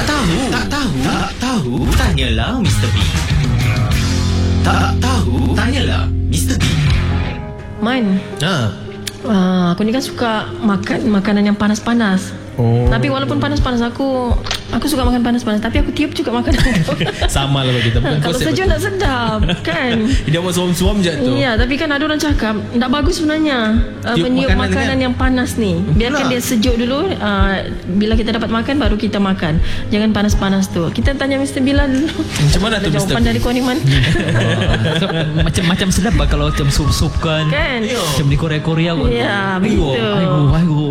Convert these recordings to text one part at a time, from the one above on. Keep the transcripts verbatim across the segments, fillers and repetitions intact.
Tak tahu, tak tahu, tak tahu, tanyalah Mister B. Tak tahu, tanyalah Mister B. Man, Ha. uh, aku ni kan suka makan makanan yang panas-panas. Oh. Tapi walaupun panas-panas aku Aku suka makan panas-panas, tapi aku tiup juga makanan aku. Sama lah kita. Kalau sejuk nak sedap kan. Dia buat suam-suam je tu. Ya, tapi kan ada orang cakap tak bagus sebenarnya uh, Tiup meniup makanan makanan kan? yang panas ni. Biarkan dia sejuk dulu, uh, bila kita dapat makan baru kita makan. Jangan panas-panas tu. Kita tanya Mister Bilal dulu. Macam mana tu, Mister Jawapan B? dari Kuan Iman. So, macam macam sedap lah kalau macam sup-sup kan. Kan? Macam di Korea-Korea kan. Ya, begitu. Aigo, aigo.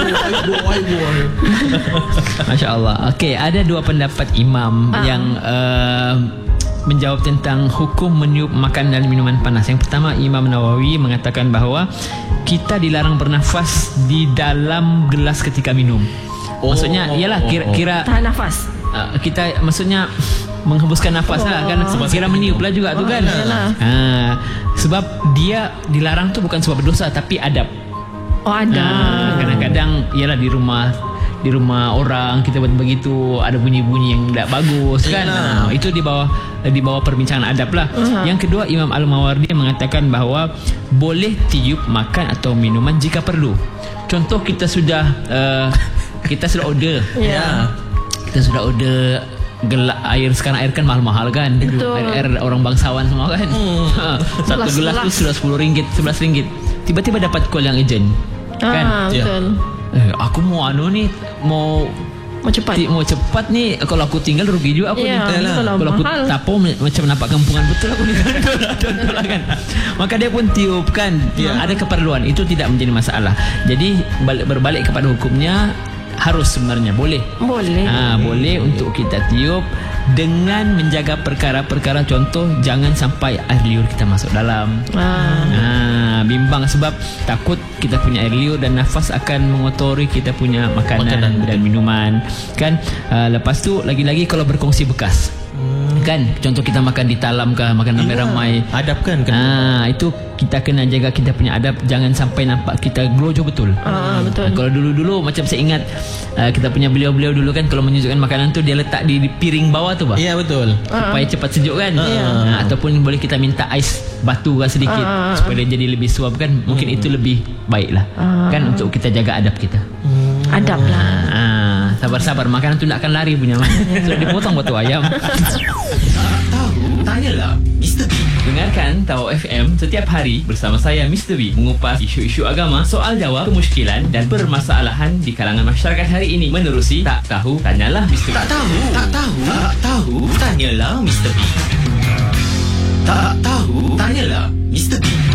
Masya Allah. Okey, ada dua pendapat imam Ah. yang uh, menjawab tentang hukum meniup makanan dan minuman panas. Yang pertama, Imam Nawawi mengatakan bahawa kita dilarang bernafas di dalam gelas ketika minum. Oh, Maksudnya oh, ialah oh, kira-kira Tahan nafas. uh, kita maksudnya menghembuskan nafas Oh. lah kan, sebab kira meniup lah juga tu Oh, kan. iyalah. Uh, sebab dia dilarang tu bukan sebab berdosa tapi adab. Oh, ada. Ah, kadang-kadang ialah di rumah di rumah orang kita buat begitu, ada bunyi-bunyi yang tak bagus kan. Ah, itu di bawah di bawah perbincangan adab lah. Uh-huh. Yang kedua, Imam Al-Mawardi mengatakan bahawa boleh tiup makan atau minuman jika perlu. Contoh kita sudah uh, kita sudah order. Ya. Kita sudah order gelak air, sekarang air kan mahal-mahal kan. Betul. Air, air orang bangsawan semua kan. Hmm. Ha, satu Sebelas, gelas tu sebelas. sudah sepuluh ringgit, sebelas ringgit. Tiba-tiba dapat call yang ejen. Kan? Ah, betul. Eh, aku mau anu ni, mau Mau cepat. ti, mau cepat ni. Kalau aku tinggal rugi juga aku Ya, ni. betul lah, Kalau aku mahal. tapo macam nampak kampungan betul aku ni. Contoh lah kan. Maka dia pun tiup kan. Ya. Ada keperluan, itu tidak menjadi masalah. Jadi balik, berbalik kepada hukumnya, harus sebenarnya boleh. Boleh. Ha, boleh untuk kita tiup dengan menjaga perkara-perkara. Contoh, jangan sampai air liur kita masuk dalam. Ah. Ha, bimbang sebab takut kita punya air liur dan nafas akan mengotori kita punya makanan, Makanan, dan minuman kan. Uh, lepas tu lagi-lagi kalau berkongsi bekas. Hmm. Kan, contoh kita makan di talam kah, makan ramai-ramai. Adab kan? Ah, itu kita kena jaga kita punya adab, jangan sampai nampak kita gelojoh betul. Ah, betul. Ah, kalau dulu-dulu macam saya ingat uh, kita punya beliau-beliau dulu kan, kalau menyusupkan makanan tu dia letak di, di piring bawah tu bah. Ya, betul. Supaya cepat sejuk kan. Ya. Ah, ataupun boleh kita minta ais batu kan sedikit Ah. supaya dia jadi lebih suap kan. Mungkin itu lebih baik lah. Ah. Kan untuk kita jaga adab kita. Adab lah. Ah, sabar-sabar, makanan tu tak akan lari punya man. Sudah dipotong batu ayam. Tak tahu, tanyalah Mister B. Dengarkan Tahu F M setiap hari bersama saya Mister B, mengupas isu-isu agama, soal jawab, kemusykilan dan permasalahan di kalangan masyarakat hari ini menerusi Tak Tahu Tanyalah Mister B. Tak tahu, tak tahu, tak tahu, tanyalah Mister B. Tak tahu, tanyalah Mister B.